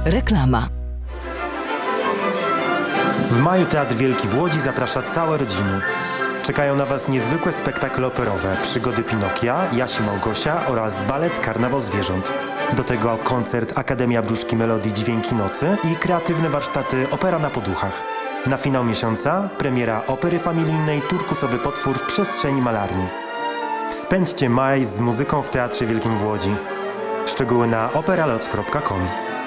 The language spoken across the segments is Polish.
Reklama. W maju Teatr Wielki w Łodzi zaprasza całe rodziny. Czekają na Was niezwykłe spektakle operowe, przygody Pinokia, Jasi Małgosia oraz balet Karnawał Zwierząt. Do tego koncert Akademia Wróżki Melodii Dźwięki Nocy i kreatywne warsztaty Opera na Poduchach. Na finał miesiąca premiera opery familijnej Turkusowy potwór w przestrzeni malarni. Spędźcie maj z muzyką w Teatrze Wielkim w Łodzi. Szczegóły na operaloc.com.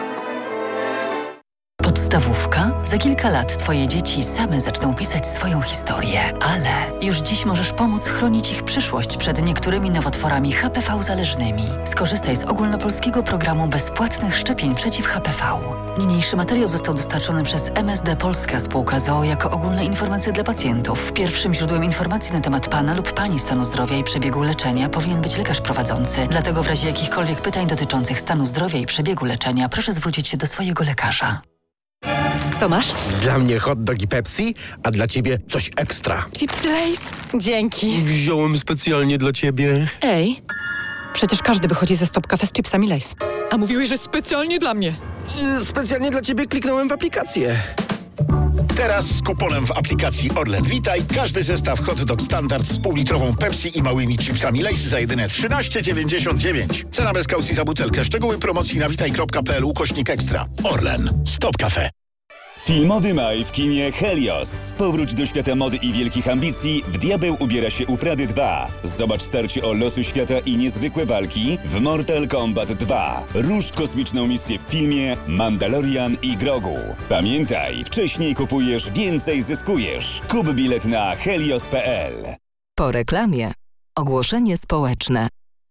Podstawówka? Za kilka lat Twoje dzieci same zaczną pisać swoją historię, ale już dziś możesz pomóc chronić ich przyszłość przed niektórymi nowotworami HPV-zależnymi. Skorzystaj z ogólnopolskiego programu bezpłatnych szczepień przeciw HPV. Niniejszy materiał został dostarczony przez MSD Polska Spółka z o.o. jako ogólne informacje dla pacjentów. Pierwszym źródłem informacji na temat Pana lub Pani stanu zdrowia i przebiegu leczenia powinien być lekarz prowadzący. Dlatego w razie jakichkolwiek pytań dotyczących stanu zdrowia i przebiegu leczenia proszę zwrócić się do swojego lekarza. Co masz? Dla mnie hot dog i Pepsi, a dla ciebie coś ekstra. Chipsy Lay's? Dzięki. Wziąłem specjalnie dla ciebie. Ej, przecież każdy wychodzi ze Stop Cafe z chipsami Lay's. A mówiłeś, że specjalnie dla mnie. Specjalnie dla ciebie kliknąłem w aplikację. Teraz z kuponem w aplikacji Orlen Witaj każdy zestaw hot dog standard z półlitrową Pepsi i małymi chipsami Lay's za jedyne 13,99. Cena bez kaucji za butelkę. Szczegóły promocji na witaj.pl/ekstra. Orlen. Stop Cafe. Filmowy maj w kinie Helios. Powróć do świata mody i wielkich ambicji. W Diabeł ubiera się u Prady 2. Zobacz starcie o losy świata i niezwykłe walki w Mortal Kombat 2. Rusz w kosmiczną misję w filmie Mandalorian i Grogu. Pamiętaj, wcześniej kupujesz, więcej zyskujesz. Kup bilet na helios.pl. Po reklamie. Ogłoszenie społeczne.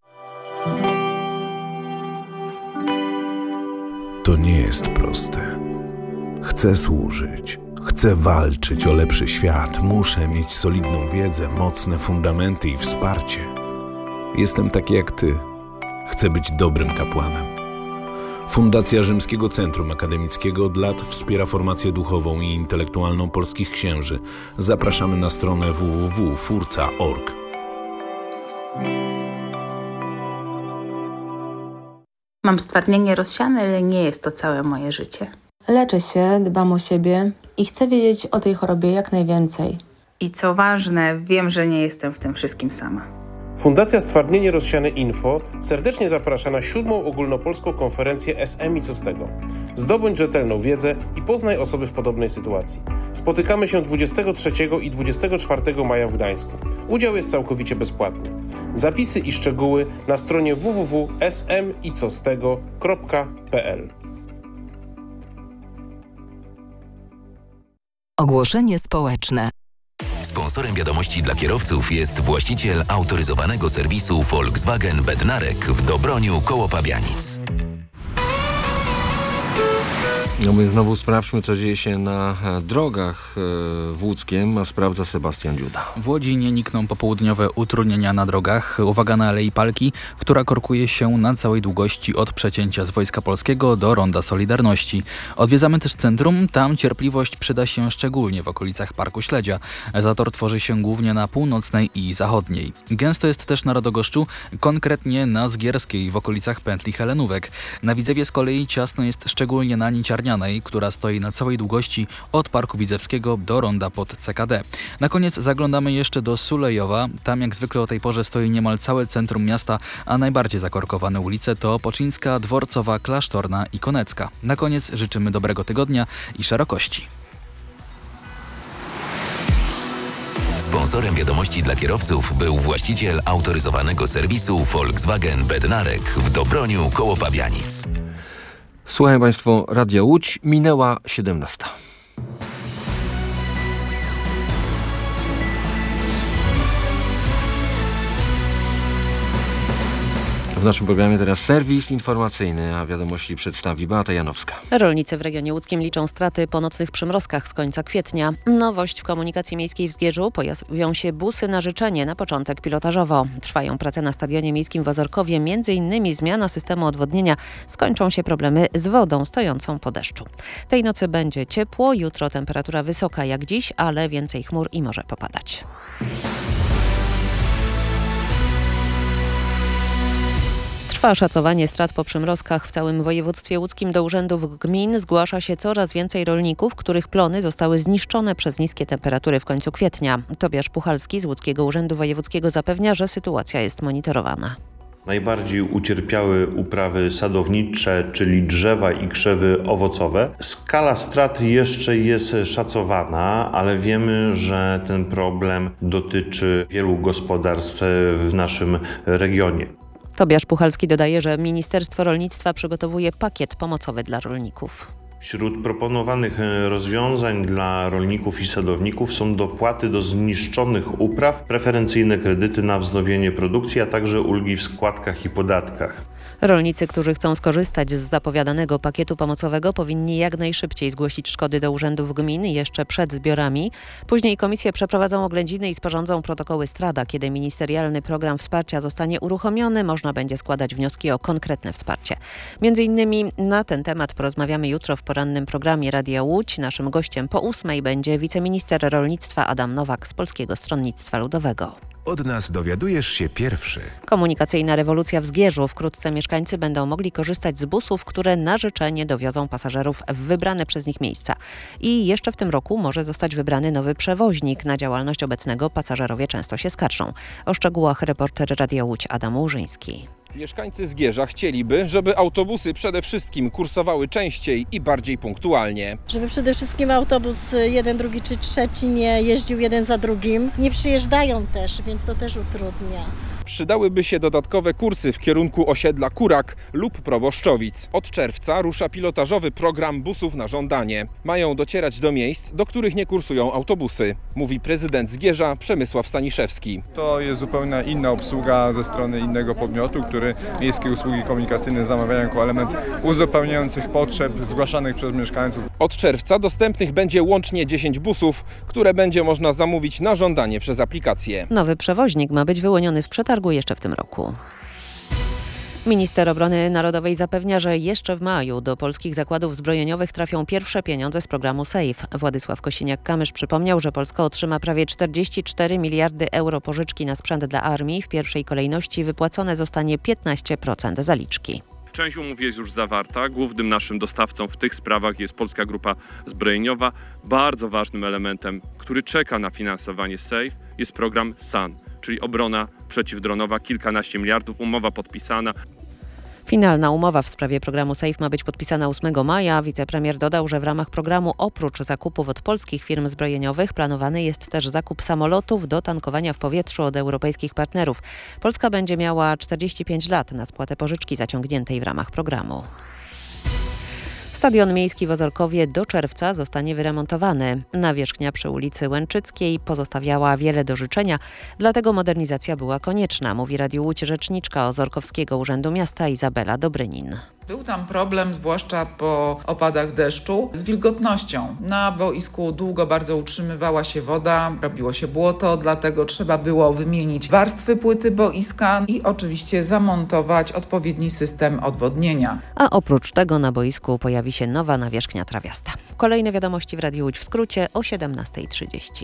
To nie jest proste. Chcę służyć, chcę walczyć o lepszy świat, muszę mieć solidną wiedzę, mocne fundamenty i wsparcie. Jestem taki jak ty. Chcę być dobrym kapłanem. Fundacja Rzymskiego Centrum Akademickiego od lat wspiera formację duchową i intelektualną polskich księży. Zapraszamy na stronę www.furca.org. Mam stwardnienie rozsiane, ale nie jest to całe moje życie. Leczę się, dbam o siebie i chcę wiedzieć o tej chorobie jak najwięcej. I co ważne, wiem, że nie jestem w tym wszystkim sama. Fundacja Stwardnienie Rozsiane Info serdecznie zaprasza na 7. ogólnopolską konferencję SM i co z tego. Zdobądź rzetelną wiedzę i poznaj osoby w podobnej sytuacji. Spotykamy się 23 i 24 maja w Gdańsku. Udział jest całkowicie bezpłatny. Zapisy i szczegóły na stronie www.smicostego.pl. Ogłoszenie społeczne. Sponsorem wiadomości dla kierowców jest właściciel autoryzowanego serwisu Volkswagen Bednarek w Dobroniu koło Pabianic. No my znowu sprawdźmy, co dzieje się na drogach w Łódzkiem, a sprawdza Sebastian Dziuda. W Łodzi nie nikną popołudniowe utrudnienia na drogach. Uwaga na Alei Palki, która korkuje się na całej długości od przecięcia z Wojska Polskiego do Ronda Solidarności. Odwiedzamy też centrum, tam cierpliwość przyda się szczególnie w okolicach Parku Śledzia. Zator tworzy się głównie na północnej i zachodniej. Gęsto jest też na Radogoszczu, konkretnie na Zgierskiej w okolicach pętli Helenówek. Na Widzewie z kolei ciasno jest szczególnie na Niciarnianej, która stoi na całej długości od Parku Widzewskiego do ronda pod CKD. Na koniec zaglądamy jeszcze do Sulejowa. Tam jak zwykle o tej porze stoi niemal całe centrum miasta, a najbardziej zakorkowane ulice to Opoczyńska, Dworcowa, Klasztorna i Konecka. Na koniec życzymy dobrego tygodnia i szerokości. Sponsorem wiadomości dla kierowców był właściciel autoryzowanego serwisu Volkswagen Bednarek w Dobroniu koło Pabianic. Słuchają Państwo Radia Łódź, minęła 17. W naszym programie teraz serwis informacyjny, a wiadomości przedstawi Beata Janowska. Rolnicy w regionie łódzkim liczą straty po nocnych przymrozkach z końca kwietnia. Nowość w komunikacji miejskiej w Zgierzu: pojawią się busy na życzenie, na początek pilotażowo. Trwają prace na stadionie miejskim w Ozorkowie, m.in. zmiana systemu odwodnienia. Skończą się problemy z wodą stojącą po deszczu. Tej nocy będzie ciepło, jutro temperatura wysoka jak dziś, ale więcej chmur i może popadać. Trwa szacowanie strat po przymrozkach. W całym województwie łódzkim do urzędów gmin zgłasza się coraz więcej rolników, których plony zostały zniszczone przez niskie temperatury w końcu kwietnia. Tobiasz Puchalski z Łódzkiego Urzędu Wojewódzkiego zapewnia, że sytuacja jest monitorowana. Najbardziej ucierpiały uprawy sadownicze, czyli drzewa i krzewy owocowe. Skala strat jeszcze jest szacowana, ale wiemy, że ten problem dotyczy wielu gospodarstw w naszym regionie. Tobiasz Puchalski dodaje, że Ministerstwo Rolnictwa przygotowuje pakiet pomocowy dla rolników. Wśród proponowanych rozwiązań dla rolników i sadowników są dopłaty do zniszczonych upraw, preferencyjne kredyty na wznowienie produkcji, a także ulgi w składkach i podatkach. Rolnicy, którzy chcą skorzystać z zapowiadanego pakietu pomocowego, powinni jak najszybciej zgłosić szkody do urzędów gmin jeszcze przed zbiorami. Później komisje przeprowadzą oględziny i sporządzą protokoły strada. Kiedy ministerialny program wsparcia zostanie uruchomiony, można będzie składać wnioski o konkretne wsparcie. Między innymi na ten temat porozmawiamy jutro w porannym programie Radia Łódź. Naszym gościem po 8:00 będzie wiceminister rolnictwa Adam Nowak z Polskiego Stronnictwa Ludowego. Od nas dowiadujesz się pierwszy. Komunikacyjna rewolucja w Zgierzu. Wkrótce mieszkańcy będą mogli korzystać z busów, które na życzenie dowiozą pasażerów w wybrane przez nich miejsca. I jeszcze w tym roku może zostać wybrany nowy przewoźnik. Na działalność obecnego pasażerowie często się skarżą. O szczegółach reporter Radia Łódź Adam Łużyński. Mieszkańcy Zgierza chcieliby, żeby autobusy przede wszystkim kursowały częściej i bardziej punktualnie. Żeby przede wszystkim autobus 1, 2 czy 3 nie jeździł jeden za drugim. Nie przyjeżdżają też, więc to też utrudnia. Przydałyby się dodatkowe kursy w kierunku osiedla Kurak lub Proboszczowic. Od czerwca rusza pilotażowy program busów na żądanie. Mają docierać do miejsc, do których nie kursują autobusy, mówi prezydent Zgierza Przemysław Staniszewski. To jest zupełnie inna obsługa ze strony innego podmiotu, który miejskie usługi komunikacyjne zamawiają jako element uzupełniających potrzeb zgłaszanych przez mieszkańców. Od czerwca dostępnych będzie łącznie 10 busów, które będzie można zamówić na żądanie przez aplikację. Nowy przewoźnik ma być wyłoniony w przetargu jeszcze w tym roku. Minister Obrony Narodowej zapewnia, że jeszcze w maju do polskich zakładów zbrojeniowych trafią pierwsze pieniądze z programu SAFE. Władysław Kosiniak-Kamysz przypomniał, że Polska otrzyma prawie 44 miliardy euro pożyczki na sprzęt dla armii. W pierwszej kolejności wypłacone zostanie 15% zaliczki. Część umów jest już zawarta. Głównym naszym dostawcą w tych sprawach jest Polska Grupa Zbrojeniowa. Bardzo ważnym elementem, który czeka na finansowanie SAFE, jest program SAN, czyli obrona przeciwdronowa, kilkanaście miliardów, umowa podpisana. Finalna umowa w sprawie programu SAFE ma być podpisana 8 maja. Wicepremier dodał, że w ramach programu oprócz zakupów od polskich firm zbrojeniowych planowany jest też zakup samolotów do tankowania w powietrzu od europejskich partnerów. Polska będzie miała 45 lat na spłatę pożyczki zaciągniętej w ramach programu. Stadion miejski w Ozorkowie do czerwca zostanie wyremontowany. Nawierzchnia przy ulicy Łęczyckiej pozostawiała wiele do życzenia, dlatego modernizacja była konieczna, mówi Radiu Łódź rzeczniczka Ozorkowskiego Urzędu Miasta Izabela Dobrynin. Był tam problem, zwłaszcza po opadach deszczu, z wilgotnością. Na boisku długo bardzo utrzymywała się woda, robiło się błoto, dlatego trzeba było wymienić warstwy płyty boiska i oczywiście zamontować odpowiedni system odwodnienia. A oprócz tego na boisku pojawi się nowa nawierzchnia trawiasta. Kolejne wiadomości w Radiu Łódź w skrócie o 17:30.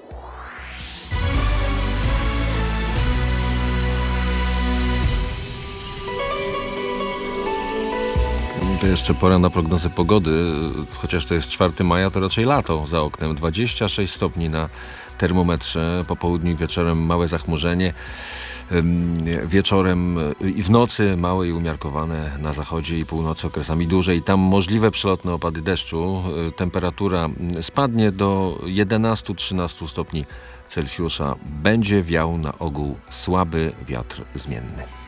To jeszcze pora na prognozę pogody, chociaż to jest 4 maja, to raczej lato za oknem. 26 stopni na termometrze, po południu i wieczorem małe zachmurzenie. Wieczorem i w nocy małe i umiarkowane na zachodzie i północy, okresami dłużej. Tam możliwe przelotne opady deszczu. Temperatura spadnie do 11-13 stopni Celsjusza. Będzie wiał na ogół słaby wiatr zmienny.